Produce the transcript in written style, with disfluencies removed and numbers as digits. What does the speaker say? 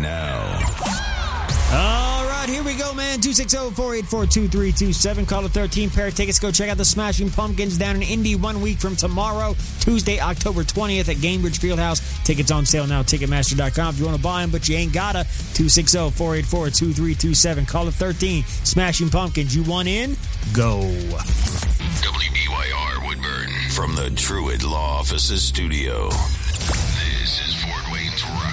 now. All right, here we go, man. 260-484-2327. Call it 13 pair of tickets. Go check out the Smashing Pumpkins down in Indy 1 week from tomorrow, Tuesday, October 20th at Gainbridge Fieldhouse. Tickets on sale now, Ticketmaster.com if you want to buy them, but you ain't gotta. 260-484-2327. Call it 13. Smashing Pumpkins. You want in? Go. WBYR Woodburn from the Truett Law Offices studio. This is Fort